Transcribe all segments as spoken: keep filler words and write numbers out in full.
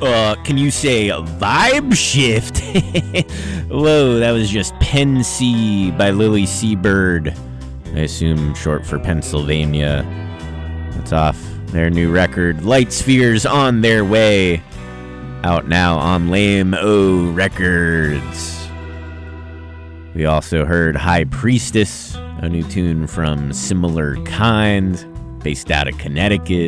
Uh, can you say vibe shift? Whoa, that was just Pen C by Lily Seabird. I assume short for Pennsylvania. That's off their new record, Light Spheres on Their Way. Out now on Lame O Records. We also heard High Priestess, a new tune from Similar Kind, based out of Connecticut.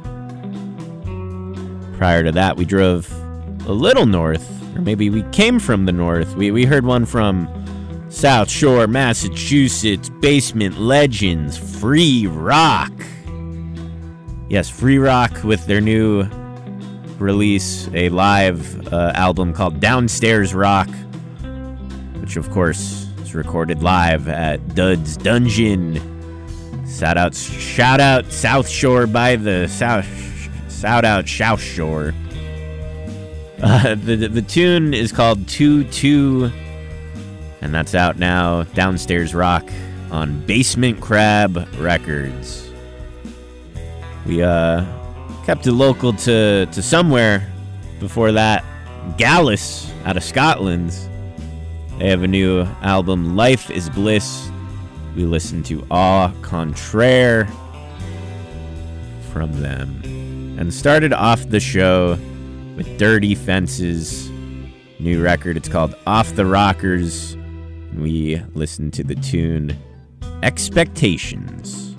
Prior to that, we drove a little north, or maybe we came from the north. We we heard one from South Shore, Massachusetts, Basement Legends, Free Rock. Yes, Free Rock with their new release, a live uh, album called Downstairs Rock, which of course is recorded live at Dud's Dungeon. Shout out, shout out South Shore by the South, shout out South Shore. Uh, the, the the tune is called two two, and that's out now. Downstairs Rock on Basement Crab Records. We uh kept it local to to somewhere. Before that, Gallus out of Scotland. They have a new album, Life is Bliss. We listened to Au Contraire from them. And started off the show with Dirty Fences. New record, it's called Off the Rockers. We listened to the tune Expectations.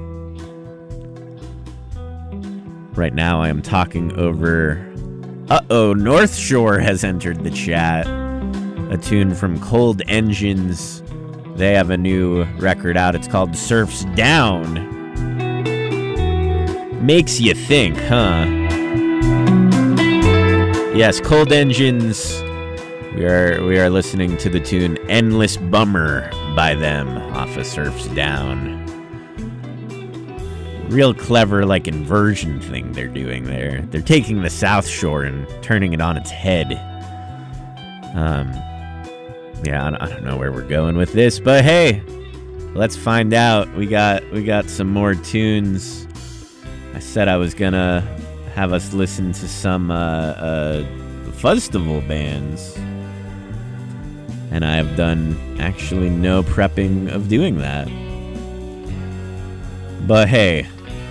Right now I am talking over... Uh-oh, North Shore has entered the chat. A tune from Cold Engines. They have a new record out. It's called Surfs Down. Makes you think, huh? Yes, Cold Engines. We are we are listening to the tune Endless Bummer by them off of Surfs Down. Real clever, like, inversion thing they're doing there. They're taking the South Shore and turning it on its head. Um... Yeah, I don't know where we're going with this, but hey, let's find out. We got we got some more tunes. I said I was gonna have us listen to some uh, uh, festival bands, and I have done actually no prepping of doing that. But hey,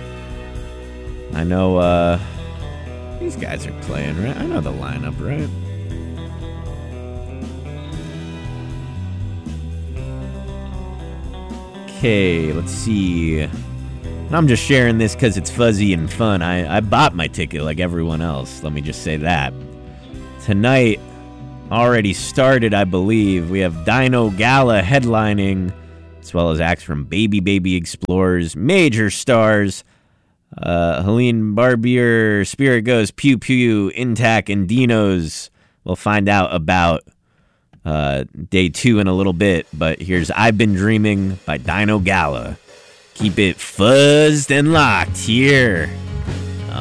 I know uh, these guys are playing, right? I know the lineup, right? Okay, let's see. I'm just sharing this because it's fuzzy and fun. I, I bought my ticket like everyone else. Let me just say that. Tonight already started, I believe. We have Dino Gala headlining, as well as acts from Baby Baby Explorers, major stars. Uh, Helene Barbier, Spirit Goes, Pew Pew, Intac, and Dinos. We'll find out about Uh, day two in a little bit, but here's I've Been Dreaming by Dino Gala. Keep it fuzzed and locked here